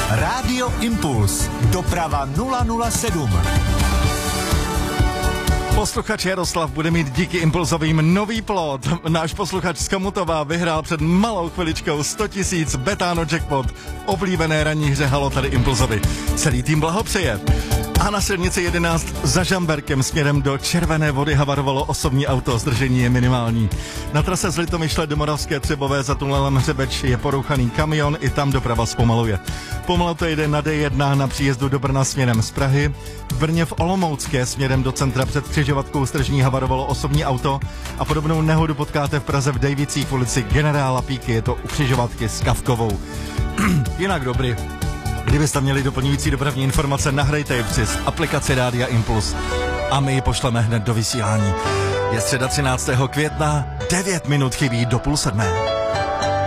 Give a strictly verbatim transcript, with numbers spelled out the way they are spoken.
Rádio Impuls. Doprava nula nula sedm. Posluchač Jaroslav bude mít díky Impulzovým nový plot. Náš posluchač z Komutová vyhrál před malou chviličkou sto tisíc Betano Jackpot. Oblíbené ranní hře Halo tady Impulzovi. Celý tým blahopřeje. A na silnici jedenáct za Žamberkem směrem do Červené Vody havarovalo osobní auto, zdržení je minimální. Na trase z Litomyšle do Moravské Třebové za tunelem Hřebeč je porouchaný kamion, i tam doprava zpomaluje. Pomalu to jde na D jedna na příjezdu do Brna směrem z Prahy. V Brně v Olomoucké směrem do centra před křižovatkou Stržní havarovalo osobní auto a podobnou nehodu potkáte v Praze v Dejvicích v ulici Generála Píky, je to u křižovatky s Kavkovou. Jinak dobrý. Kdybyste měli doplňující dopravní informace, nahrajte je přes aplikaci Rádia Impuls a my ji pošleme hned do vysílání. Je středa třináctého května, devět minut chybí do půl sedmé.